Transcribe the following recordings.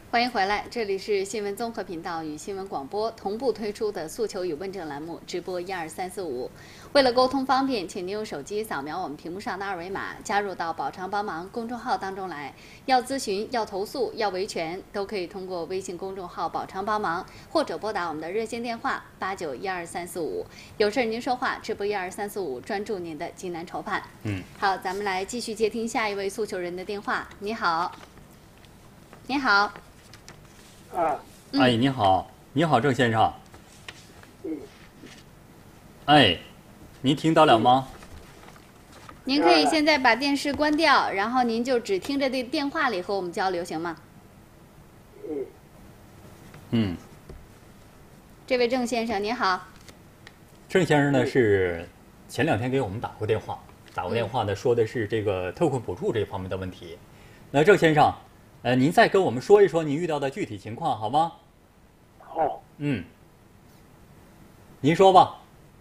欢迎回来，这里是新闻综合频道与新闻广播同步推出的诉求与问政栏目，直播12345。为了沟通方便，请您用手机扫描我们屏幕上的二维码，加入到宝昌帮忙公众号当中来。要咨询、要投诉、要维权，都可以通过微信公众号宝昌帮忙，或者拨打我们的热线电话89123445。有事您说话，直播12345，专注您的济南筹判。好，咱们来继续接听下一位诉求人的电话。你好，你好。 哎，你好，你好，郑先生。哎，您听到了吗？ 您可以现在把电视关掉，然后您就只听着这电话里和我们交流，行吗？这位郑先生您好。 郑先生呢是前2天给我们打过电话，呢说的是这个特困补助这方面的问题。那郑先生，您再跟我们说一说您遇到的具体情况好吗？ 好。 您说吧。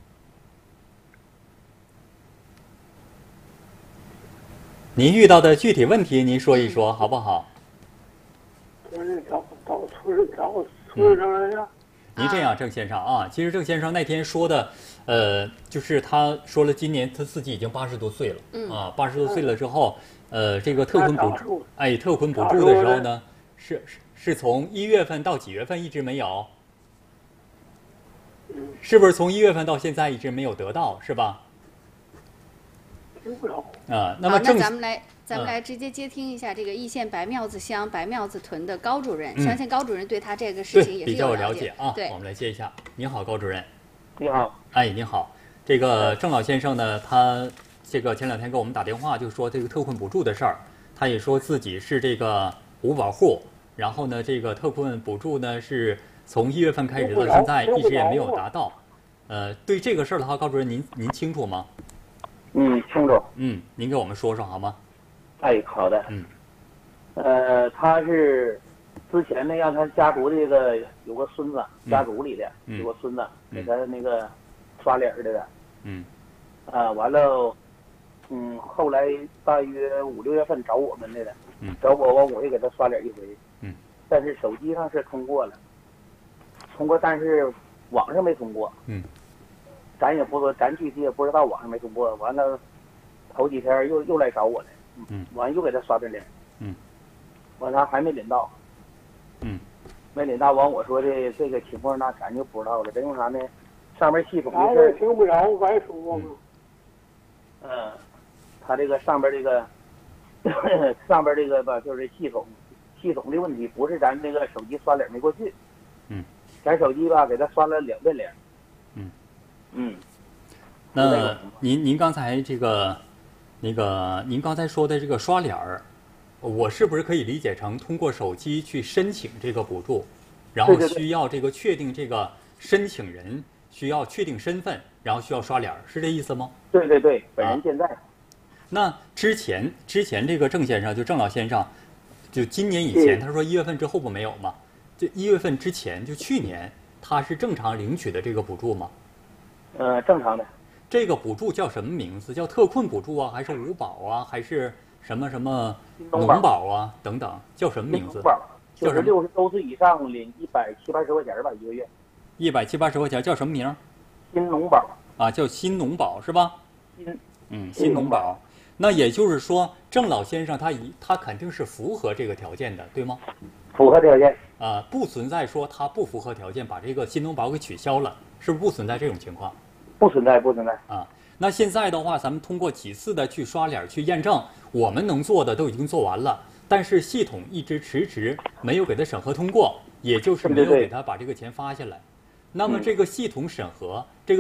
您遇到的具体问题您说一说好不好？ 我是找村上来呀。 您这样，郑先生啊，其实郑先生那天说的，就是他说了，今年他自己已经80多岁了，80多岁了之后，这个特困补助，特困补助的时候呢，是从1月份到几月份一直没有？是不是从1月份到现在一直没有得到，是吧？ 不知道。 那么那咱们来直接接听一下这个易县白庙子乡白庙子屯的高主任，相信高主任对他这个事情也是比较了解啊。 对， 我们来接一下。你好，高主任。 你好。 哎，你好。这个郑老先生呢，他这个前2天给我们打电话，就说这个特困补助的事儿，他也说自己是这个无保户，然后呢，这个特困补助呢是从1月份开始到现在一直也没有达到。对这个事儿的话，高主任您清楚吗？ 清楚。 您给我们说说好吗？ 哎，好的。他是之前呢让他家族这个有个孙子，家族里的有个孙子给他那个刷脸的。完了，后来大约5、6月份找我们来的，找我完我也给他刷脸一回。但是手机上是通过了，但是网上没通过。咱也不说，咱具体也不知道网上没通过。完了，头几天又来找我来，完又给他刷的脸。完他还没领到。没领到，完我说的这个情况那咱就不知道了，因为啥呢？上面系统的事听不着，白说嘛。 他这个上边这个吧，就是系统的问题，不是咱这个手机刷脸没过去。咱手机吧给他刷了2遍脸。 那您刚才这个您刚才说的这个刷脸儿，我是不是可以理解成通过手机去申请这个补助，然后需要这个确定这个申请人需要确定身份，然后需要刷脸儿，是这意思吗？ 对，本人健在。 那之前这个郑先生，就郑老先生，就今年以前他说1月份之后不没有吗？就1月份之前，就去年他是正常领取的这个补助吗？ 正常的。 这个补助叫什么名字？叫特困补助啊，还是五保啊，还是什么农保啊等等？叫什么名字？ 就是60周岁以上领170、80块钱吧一个月。 170、80块钱叫什么名？ 新农保啊，叫新农保是吧？新农保。那也就是说，郑老先生他肯定是符合这个条件的，对吗？ 符合条件。 不存在说他不符合条件把这个新农保给取消了，是不是不存在这种情况？ 不存在。 那现在的话，咱们通过几次的去刷脸去验证，我们能做的都已经做完了，但是系统一直迟迟没有给他审核通过，也就是没有给他把这个钱发下来。那么这个系统审核这个